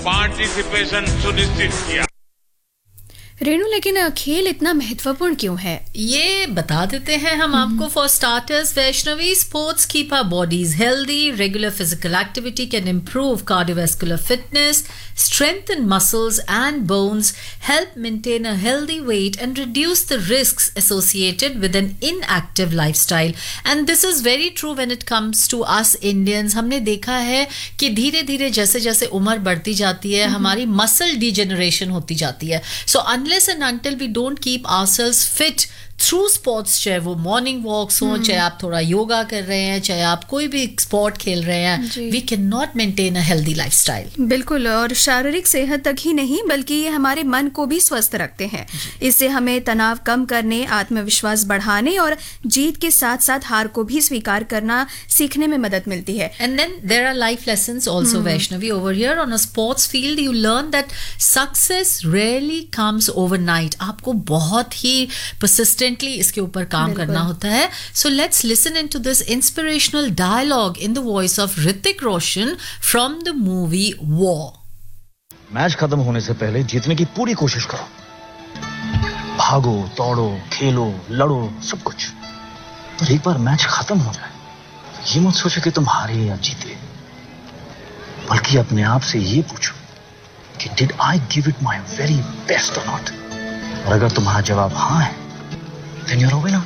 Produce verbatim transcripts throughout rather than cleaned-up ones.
Participation सुनिश्चित किया। रेणु, लेकिन खेल इतना महत्वपूर्ण क्यों है? ये बता देते हैं हम आपको। For starters, Vaishnavi, sports keep our bodies healthy. Regular physical activity can improve cardiovascular fitness, strengthen muscles and bones, help maintain a healthy weight and reduce the risks associated with an inactive lifestyle. And this is very true when it comes to us Indians. हमने देखा है कि धीरे धीरे जैसे जैसे उम्र बढ़ती जाती है, हमारी मसल डिजेनरेशन होती जाती है. So unless and until we don't keep ourselves fit through sports, चाहे वो मॉर्निंग वॉक्स हो, चाहे आप थोड़ा योगा कर रहे हैं, चाहे आप कोई भी स्पोर्ट खेल रहे हैं, we can not maintain a healthy lifestyle. बिल्कुल, और शारीरिक सेहत तक ही नहीं बल्कि ये हमारे मन को भी स्वस्थ रखते हैं. इससे हमें तनाव कम करने, आत्मविश्वास बढ़ाने और जीत के साथ साथ हार को भी स्वीकार करना सीखने में मदद मिलती है. And then there our life lessons also, Vaishnavi. Over here on a sports field you learn that success rarely comes overnight. आपको बहुत ही persistent इसके ऊपर काम करना होता है. So let's listen into this inspirational dialogue in the voice of Hrithik Roshan from the movie War. Match खत्म होने से पहले जीतने की पूरी कोशिश करो. भागो, दौड़ो, खेलो, लड़ो, सब कुछ. पर एक बार मैच खत्म हो जाए तो ये मत सोचो कि तुम हारे या जीते, बल्कि अपने आप से ये पूछो कि did I give it my very best or not? और अगर तुम्हारा जवाब हाँ है, then you're a winner.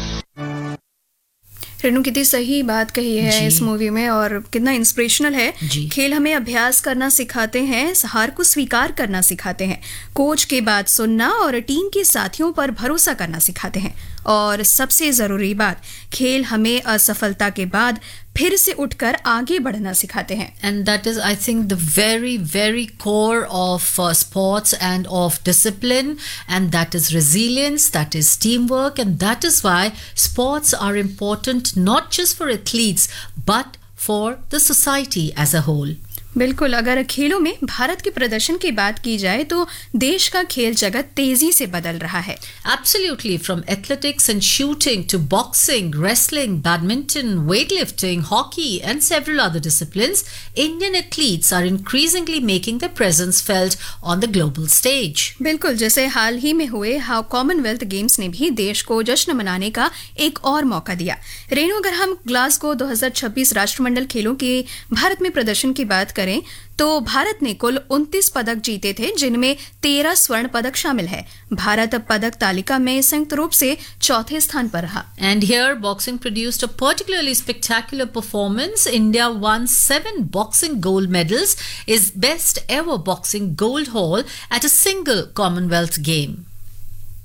Renu, कितनी सही बात कही है इस मूवी में और कितना इंस्पिरेशनल है. खेल हमें अभ्यास करना सिखाते हैं, हार को स्वीकार करना सिखाते हैं, कोच की बात सुनना और टीम के साथियों पर भरोसा करना सिखाते हैं. और सबसे जरूरी बात, खेल हमें असफलता के बाद फिर से उठकर आगे बढ़ना सिखाते हैं. And that is, I think, the very very core of sports end of discipline, and that is resilience, that is team work, and that is why sports are important not just for athletes but for the society as a whole. बिल्कुल, अगर खेलों में भारत के प्रदर्शन की बात की जाए तो देश का खेल जगत तेजी से बदल रहा है. Absolutely, from athletics and shooting to boxing, wrestling, badminton, weightlifting, hockey and several other disciplines, Indian athletes are increasingly making their presence felt on the global stage. बिल्कुल, जैसे हाल ही में हुए हाउ कॉमनवेल्थ गेम्स ने भी देश को जश्न मनाने का एक और मौका दिया. रेणु, अगर हम ग्लासगो दो हज़ार छब्बीस राष्ट्रमंडल खेलों के भारत में प्रदर्शन की बात करें तो भारत ने कुल उनतीस पदक जीते थे, जिनमें तेरह स्वर्ण पदक शामिल है. भारत पदक तालिका में संयुक्त रूप से चौथे स्थान पर रहा. And here boxing produced a particularly spectacular performance. India won seven boxing gold medals, is best ever boxing gold haul at a single Commonwealth game.